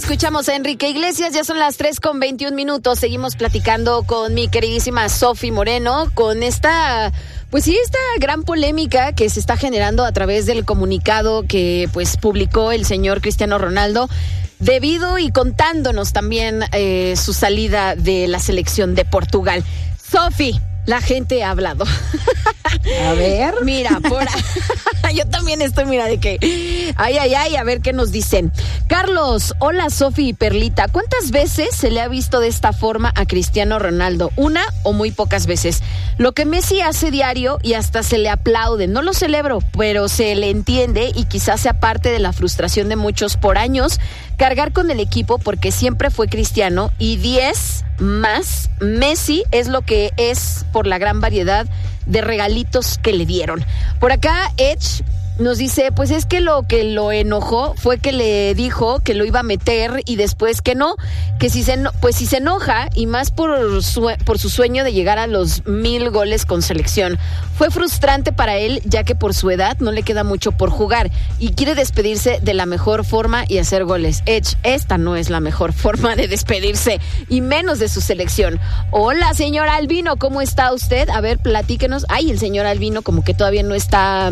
escuchamos a Enrique Iglesias, ya son las 3:21. Seguimos platicando con mi queridísima Sofi Moreno con esta gran polémica que se está generando a través del comunicado que pues publicó el señor Cristiano Ronaldo, debido y contándonos también su salida de la selección de Portugal. Sofi, la gente ha hablado. A ver. Mira, yo también estoy, de que a ver qué nos dicen. Carlos, hola Sofi y Perlita, ¿cuántas veces se le ha visto de esta forma a Cristiano Ronaldo? ¿Una o muy pocas veces? Lo que Messi hace diario y hasta se le aplaude, no lo celebro, pero se le entiende y quizás sea parte de la frustración de muchos por años cargar con el equipo porque siempre fue Cristiano y 10 más Messi es lo que es por la gran variedad de regalitos que le dieron. Por acá Edge nos dice, pues es que lo enojó fue que le dijo que lo iba a meter y después que no, que si se enoja y más por su sueño de llegar a los 1000 goles con selección. Fue frustrante para él ya que por su edad no le queda mucho por jugar y quiere despedirse de la mejor forma y hacer goles. Edge, esta no es la mejor forma de despedirse y menos de su selección. Hola, señor Albino, ¿cómo está usted? A ver, platíquenos. Ay, el señor Albino como que todavía no está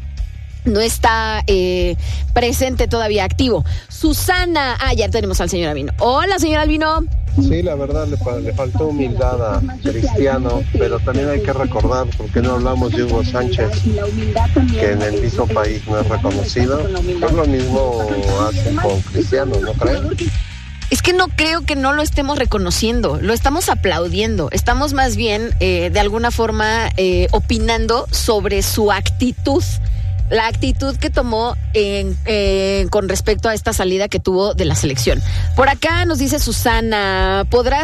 presente todavía, activo. Susana, ya tenemos al señor Albino. Hola, señor Albino. Sí, la verdad le faltó humildad a Cristiano, pero también hay que recordar, porque no hablamos de Hugo Sánchez, que en el mismo país no es reconocido. Pues lo mismo hacen con Cristiano, ¿no creen? Es que no creo que no lo estemos reconociendo, lo estamos aplaudiendo, estamos más bien de alguna forma opinando sobre su actitud. La actitud que tomó con respecto a esta salida que tuvo de la selección. Por acá nos dice Susana, podrá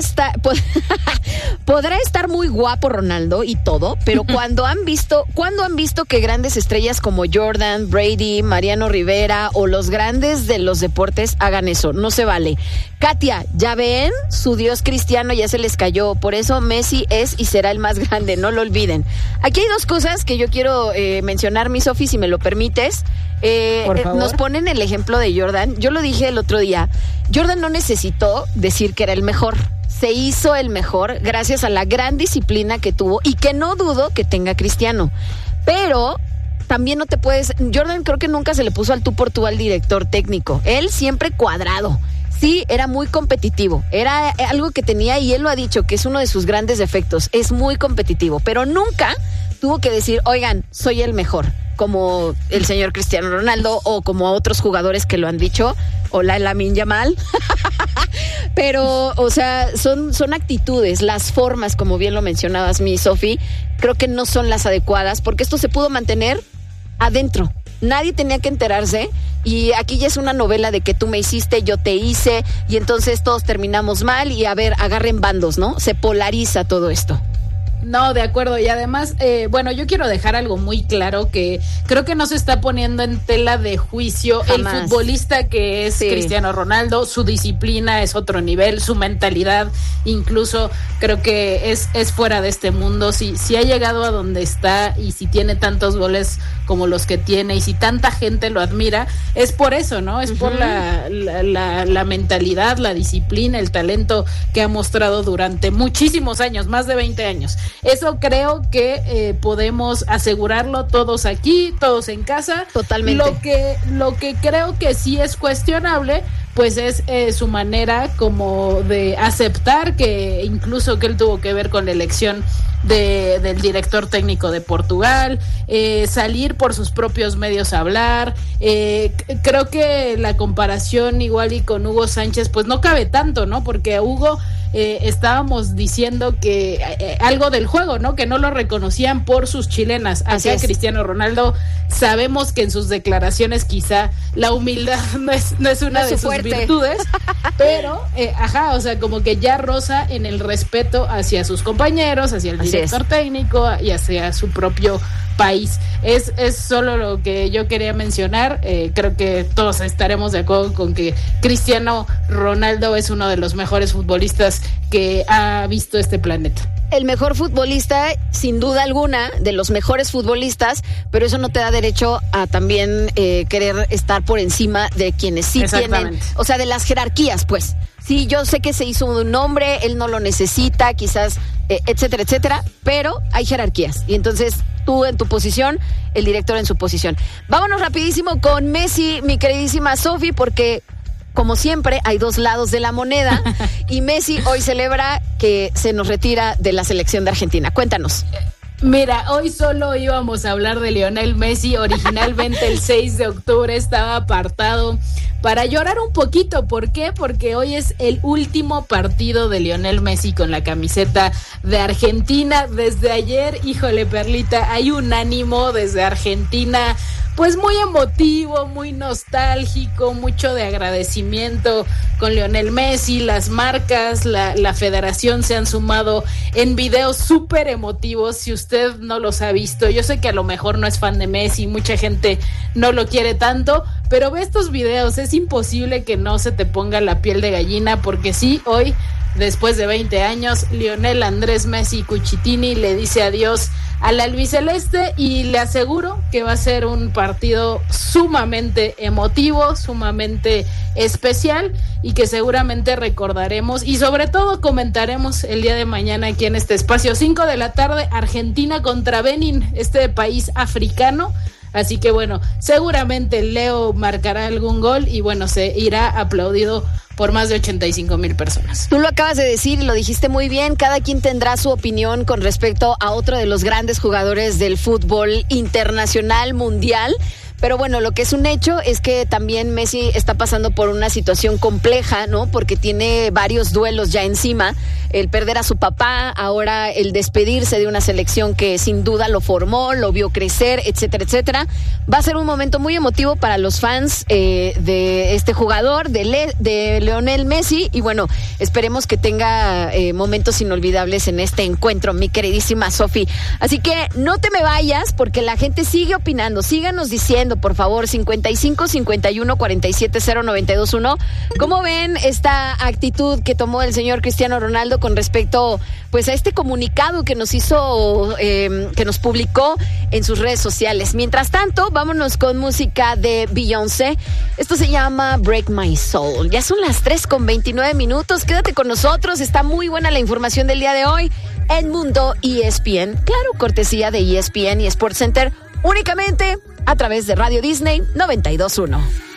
estar muy guapo Ronaldo y todo, pero ¿cuándo han visto que grandes estrellas como Jordan, Brady, Mariano Rivera o los grandes de los deportes hagan eso? No se vale. Katia, ¿ya ven? Su dios Cristiano ya se les cayó, por eso Messi es y será el más grande, no lo olviden. Aquí hay dos cosas que yo quiero mencionar, mi Sofi, si me lo permites. Por favor. Nos ponen el ejemplo de Jordan. Yo lo dije el otro día, Jordan no necesitó decir que era el mejor, se hizo el mejor gracias a la gran disciplina que tuvo y que no dudo que tenga Cristiano, pero también no te puedes, Jordan creo que nunca se le puso al tú por tú al director técnico, él siempre cuadrado. Sí, era muy competitivo, era algo que tenía y él lo ha dicho, que es uno de sus grandes defectos, es muy competitivo, pero nunca tuvo que decir, oigan, soy el mejor, como el señor Cristiano Ronaldo o como a otros jugadores que lo han dicho, o la Lamine Yamal. Pero, o sea, son actitudes, las formas, como bien lo mencionabas, mi Sofi, creo que no son las adecuadas, porque esto se pudo mantener adentro. Nadie tenía que enterarse y aquí ya es una novela de que tú me hiciste, yo te hice y entonces todos terminamos mal y a ver, agarren bandos, ¿no? Se polariza todo esto. No, de acuerdo. Y además, yo quiero dejar algo muy claro, que creo que no se está poniendo en tela de juicio jamás el futbolista que es Cristiano Ronaldo. Su disciplina es otro nivel, su mentalidad incluso creo que es fuera de este mundo. Si ha llegado a donde está y si tiene tantos goles como los que tiene y si tanta gente lo admira, es por eso, ¿no? Es por la mentalidad, la disciplina, el talento que ha mostrado durante muchísimos años, más de 20 años. Eso creo que podemos asegurarlo todos aquí, todos en casa. Totalmente. Lo que creo que sí es cuestionable, pues es su manera como de aceptar que incluso que él tuvo que ver con la elección del director técnico de Portugal, salir por sus propios medios a hablar. Creo que la comparación igual y con Hugo Sánchez pues no cabe tanto, ¿no? Porque a Hugo estábamos diciendo que algo del juego, ¿no? Que no lo reconocían por sus chilenas. Hacia Cristiano Ronaldo sabemos que en sus declaraciones quizá la humildad no es una de sus virtudes, pero o sea, como que ya roza en el respeto hacia sus compañeros, hacia el director técnico y hacia su propio país. Es solo lo que yo quería mencionar. Creo que todos estaremos de acuerdo con que Cristiano Ronaldo es uno de los mejores futbolistas que ha visto este planeta. el mejor futbolista, sin duda alguna, de los mejores futbolistas, pero eso no te da derecho a también querer estar por encima de quienes sí tienen, o sea, de las jerarquías, pues. Sí, yo sé que se hizo un nombre, él no lo necesita, quizás, etcétera, etcétera, pero hay jerarquías. Y entonces tú en tu posición, el director en su posición. Vámonos rapidísimo con Messi, mi queridísima Sofi, porque como siempre hay dos lados de la moneda y Messi hoy celebra que se nos retira de la selección de Argentina. Cuéntanos. Mira, hoy solo íbamos a hablar de Lionel Messi. Originalmente el 6 de octubre estaba apartado para llorar un poquito. ¿Por qué? Porque hoy es el último partido de Lionel Messi con la camiseta de Argentina. Desde ayer, híjole, Perlita, hay un ánimo desde Argentina pues muy emotivo, muy nostálgico, mucho de agradecimiento con Lionel Messi. Las marcas, la federación se han sumado en videos súper emotivos. Si usted no los ha visto, yo sé que a lo mejor no es fan de Messi, mucha gente no lo quiere tanto, pero ve estos videos, es imposible que no se te ponga la piel de gallina, porque sí, hoy, después de 20 años, Lionel Andrés Messi Cuchitini le dice adiós al albiceleste y le aseguro que va a ser un partido sumamente emotivo, sumamente especial y que seguramente recordaremos y sobre todo comentaremos el día de mañana aquí en este espacio. 5 de la tarde, Argentina contra Benín, este país africano. Así que bueno, seguramente Leo marcará algún gol y bueno, se irá aplaudido por más de 85,000 personas. Tú lo acabas de decir y lo dijiste muy bien, cada quien tendrá su opinión con respecto a otro de los grandes jugadores del fútbol internacional, mundial. Pero bueno, lo que es un hecho es que también Messi está pasando por una situación compleja, ¿no? Porque tiene varios duelos ya encima. El perder a su papá, ahora el despedirse de una selección que sin duda lo formó, lo vio crecer, etcétera, etcétera. Va a ser un momento muy emotivo para los fans de este jugador, de Lionel Messi. Y bueno, esperemos que tenga momentos inolvidables en este encuentro, mi queridísima Sofi. Así que no te me vayas porque la gente sigue opinando, síganos diciendo, por favor, 55 51 47 092.1. ¿Cómo ven esta actitud que tomó el señor Cristiano Ronaldo con respecto pues a este comunicado que nos hizo, que nos publicó en sus redes sociales? Mientras tanto, vámonos con música de Beyoncé. Esto se llama Break My Soul. Ya son las 3:29. Quédate con nosotros, está muy buena la información del día de hoy en Mundo ESPN. Claro, cortesía de ESPN y SportsCenter, únicamente a través de Radio Disney 92.1.